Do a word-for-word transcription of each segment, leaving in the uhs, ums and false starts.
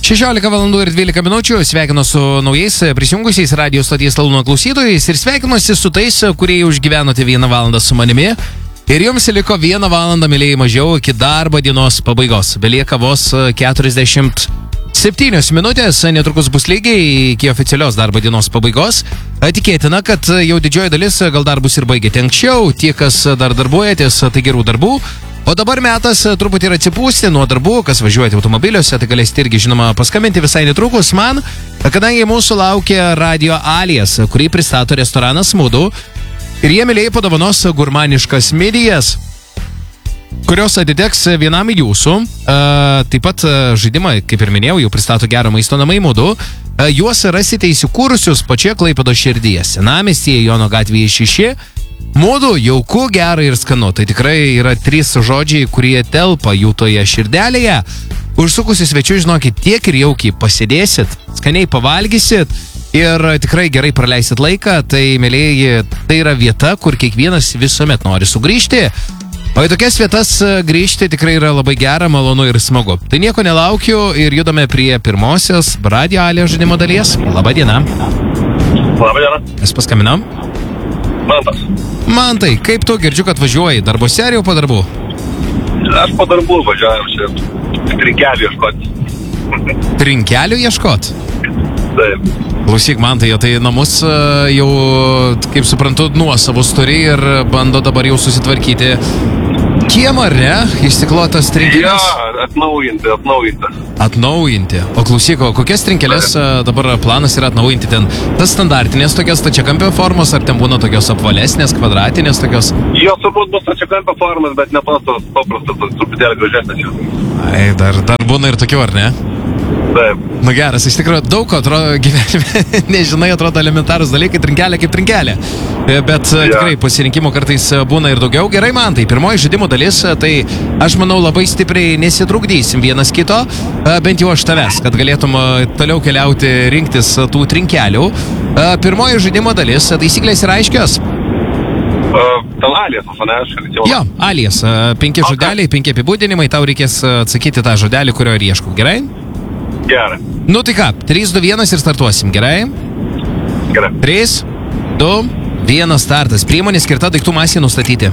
šešiolika valandų ir dvylika minučių, sveikinu su naujais prisijungusiais radio stoties Talūno klausytojais ir sveikinuosi su tais, kurie jau išgyvenote vieną valandą su manimi. Ir jums liko vieną valandą, mylėjai, mažiau iki darbo dienos pabaigos. Belieka vos keturiasdešimt septynios minutės, netrukus bus lygiai iki oficialios darbo dienos pabaigos. Tikėtina, kad jau didžioji dalis gal darbus ir baigėte anksčiau, tie, kas dar darbuojatės, tai gerų darbų. O dabar metas truputį ir atsipūsti nuo darbų, kas važiuojate automobiliuose, tai galėsite irgi, žinoma, paskambinti visai netrukus man, kadangi mūsų laukia Radio Alias, kurį pristato restoranas Mudu. Ir jie, mylėjai, padovanos gurmaniškas midijas, kurios atiteks vienam jūsų. Taip pat žaidimą, kaip ir minėjau, jau pristato Gero maisto namai Mudu. Juos rasite įsikūrusius pačioje Klaipėdos širdyje, Senamiestyje, Jono gatvėje šeši. Mudu, jauku, gera ir skanu. Tai tikrai yra trys žodžiai, kurie telpa jų toje širdelėje. Užsukus į svečių, žinokit, tiek ir jaukiai pasėdėsit, skaniai pavalgysit ir tikrai gerai praleisit laiką. Tai, mėlėjai, tai yra vieta, kur kiekvienas visuomet nori sugrįžti. O į tokias vietas grįžti tikrai yra labai gera, malonu ir smagu. Tai nieko nelaukiu ir judame prie pirmosios Radio Alias žaidimo dalies. Labą dieną. Labą dieną. Mes paskambinam. Mantas. Mantai, kaip tu, girdžiu, kad važiuoji? Darbose ar jau po darbų? Aš po darbų važiuoju čia trinkelių ieškoti. Trinkelių ieškot? Taip. Klausyk, Mantai, tai namus jau, kaip suprantu, nuosavus turi ir bando dabar jau susitvarkyti kiemą, ar ne? Išsiklotas trinkelės? Ja, atnaujinti, atnaujinti. Atnaujinti. O klausyk, o kokias trinkelės dabar planas yra atnaujinti ten? Tas standartinės tokias stačiakampio formos, ar ten būna tokios apvalesnės, kvadratinės tokios? Jos turbūt bus stačiakampio formos, bet ne tos paprastas, truputėlį gražesnės jau. Ai, dar, dar būna ir tokių, ar ne? Taip. Nu geras, iš tikrųjų daug ko atrodo gyvenime, nežinai, atrodo elementarus dalykai, trinkelė kaip trinkelė. Bet ja. Tikrai pasirinkimo kartais būna ir daugiau. Gerai, man tai pirmoji žaidimo dalis, tai aš manau labai stipriai nesitrukdysim vienas kito, bent jau aš tavęs, kad galėtum toliau keliauti, rinktis tų trinkelių. Pirmoji žaidimo dalis, taisyklės yra aiškios. Ten Alias, o ne aš. Jo, Alias, penki okay. žodeliai, penki apibūdinimai, tau reikės atsakyti tą žodelį, kurio ir ieškau, gerai? Gerai. Nu tai ką, trys, du, vienas ir startuosim, gerai? Gerai. trys, du, vienas startas. Priemonė skirta daiktų masė nustatyti.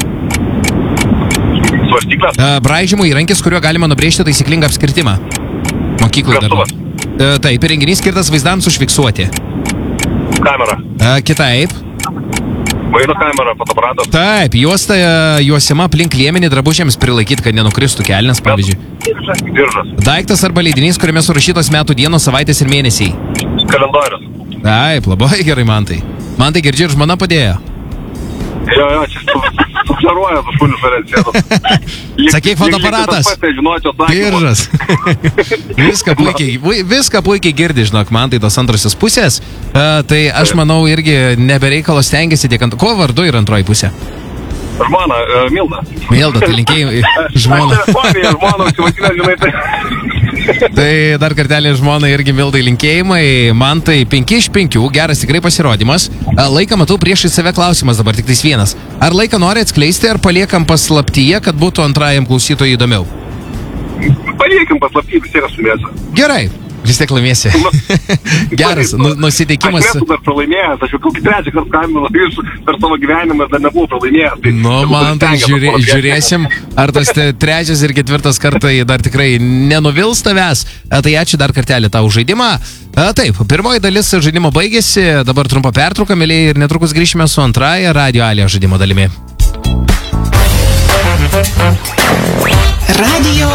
Svarstyklės. Braižymų įrankis, kuriuo galima nubrėžti taisyklingą apskritimą. Mokykloje dar. Taip, įrenginys skirtas vaizdams užfiksuoti. Kamera. Kitaip. Vaizdo kamera, fotoaparatas. Taip, juosta juosima aplink liemenį drabužiams prilaikyti, kad nenukristų kelnes, pavyzdžiui. Diržas. Daiktas arba leidinys, kuriame surašytos metų dienos, savaitės ir mėnesiai. Kalendorius. Taip, labai gerai, Mantai. Mantai, girdžiu, ir žmona padėjo. Jo, jo, čia sufleruoja su šunių šarenciją. Sakyk, fotoaparatas. Diržas. Viską puikiai, viską puikiai girdi, žinok, Mantai, tos antrosios pusės. Uh, tai aš manau irgi nebereikalo stengiasi tiek ant... Ko vardu ir antroji pusė? Žmona, uh, Milda. Milda, tai linkėjai žmona. Aš žmona, užsivakinę, žinai, tai... Tai dar kartelį žmonai irgi Mildai linkėjimai. Mantai, penki iš penkių, geras tikrai pasirodymas. Laiką matau priešai save klausimas dabar, tik tais vienas. Ar laiką nori atskleisti, ar paliekam paslaptyje, kad būtų antrajam klausytojui įdomiau? Paliekam paslaptyje, vis tiek sumėsiu. Gerai, vis tiek laimėsi. Geras, nu, nusiteikimas. Aš nesu dar pralaimėjęs, aš jau kokį trečią kartą skambinu per savo gyvenimą ir dar nebuvau pralaimėjęs. Tai nu, man tai žiūrė, žiūrėsim, ar tas trečias ir ketvirtas kartai dar tikrai nenuvils tavęs. Tai ačiū dar kartelį tau žaidimą. Taip, pirmoji dalis žaidimo baigėsi, dabar trumpa pertrauka, mėlyje, ir netrukus grįšime su antraja Radio Alias žaidimo dalimi. Radio